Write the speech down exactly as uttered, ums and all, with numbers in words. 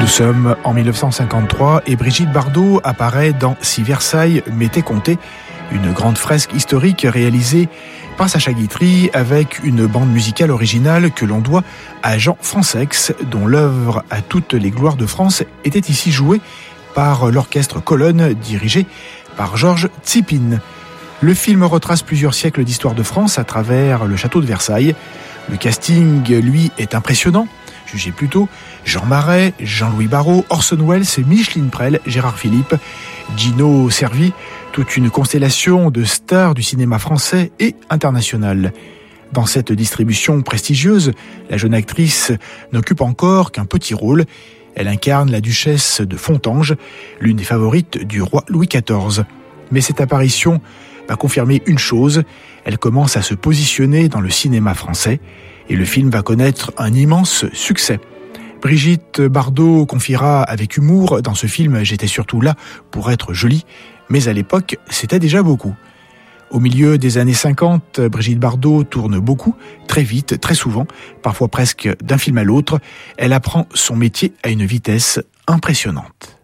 sommes en mille neuf cent cinquante-trois et Brigitte Bardot apparaît dans Si Versailles m'était compté, une grande fresque historique réalisée par Sacha Guitry avec une bande musicale originale que l'on doit à Jean Fransex, dont l'œuvre à toutes les gloires de France était ici jouée par l'orchestre Colonne dirigé par Georges Tsipin. Le film retrace plusieurs siècles d'histoire de France à travers le château de Versailles. Le casting, lui, est impressionnant. Jugez plutôt Jean Marais, Jean-Louis Barrault, Orson Welles, Micheline Prel, Gérard Philippe, Gino Cervi, toute une constellation de stars du cinéma français et international. Dans cette distribution prestigieuse, la jeune actrice n'occupe encore qu'un petit rôle. Elle incarne la duchesse de Fontanges, l'une des favorites du roi Louis quatorze. Mais cette apparition va confirmer une chose, elle commence à se positionner dans le cinéma français et le film va connaître un immense succès. Brigitte Bardot confiera avec humour dans ce film « J'étais surtout là pour être jolie », mais à l'époque, c'était déjà beaucoup. Au milieu des années cinquante, Brigitte Bardot tourne beaucoup, très vite, très souvent, parfois presque d'un film à l'autre. Elle apprend son métier à une vitesse impressionnante.